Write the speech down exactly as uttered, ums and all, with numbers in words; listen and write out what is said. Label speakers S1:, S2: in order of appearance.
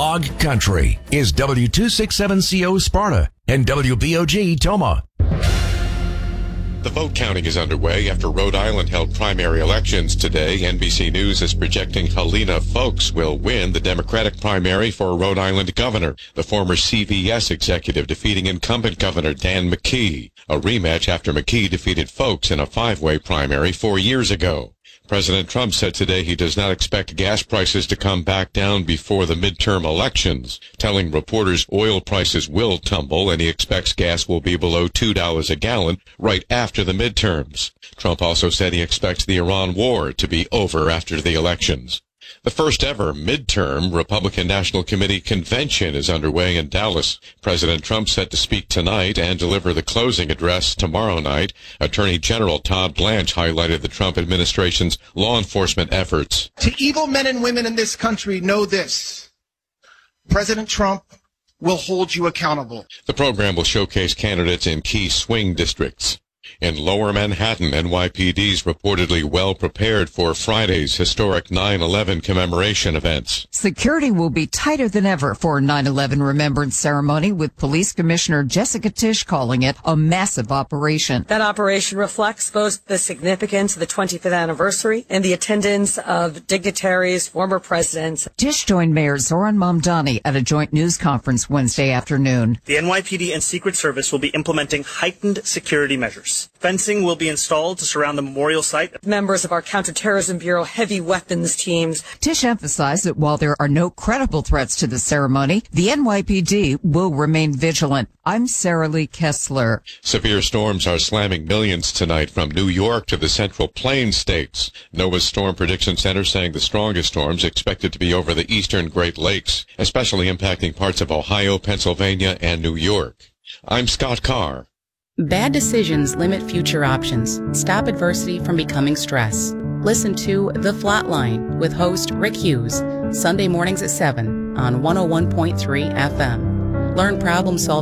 S1: Hog Country is W two sixty-seven C O Sparta and W B O G Toma.
S2: The vote counting is underway after Rhode Island held primary elections today. N B C News is projecting Helena Foulkes will win the Democratic primary for Rhode Island governor, the former C V S executive defeating incumbent Governor Dan McKee, a rematch after McKee defeated Foulkes in a five-way primary four years ago. President Trump said today he does not expect gas prices to come back down before the midterm elections, telling reporters oil prices will tumble and he expects gas will be below two dollars a gallon right after the midterms. Trump also said he expects the Iran war to be over after the elections. The first ever midterm Republican National Committee convention is underway in Dallas. President Trump set to speak tonight and deliver the closing address tomorrow night. Attorney General Todd Blanche highlighted the Trump administration's law enforcement efforts.
S3: To evil men and women in this country, know this: President Trump will hold you accountable.
S2: The program will showcase candidates in key swing districts. In Lower Manhattan, N Y P D's reportedly well prepared for Friday's historic nine eleven commemoration events.
S4: Security will be tighter than ever for nine eleven Remembrance Ceremony, with Police Commissioner Jessica Tisch calling it a massive operation.
S5: That operation reflects both the significance of the twenty-fifth anniversary and the attendance of dignitaries, former presidents.
S4: Tisch joined Mayor Zoran Mamdani at a joint news conference Wednesday afternoon.
S6: The N Y P D and Secret Service will be implementing heightened security measures. Fencing will be installed to surround the memorial site.
S5: Members of our Counterterrorism Bureau heavy weapons teams.
S4: Tisch emphasized that while there are no credible threats to the ceremony, the N Y P D will remain vigilant. I'm Sarah Lee Kessler.
S2: Severe storms are slamming millions tonight from New York to the Central Plains states. NOAA's Storm Prediction Center saying the strongest storms expected to be over the eastern Great Lakes, especially impacting parts of Ohio, Pennsylvania, and New York. I'm Scott Carr.
S7: Bad decisions limit future options. Stop adversity from becoming stress. Listen to The Flatline with host Rick Hughes, Sunday mornings at seven on one oh one point three F M. Learn problem solving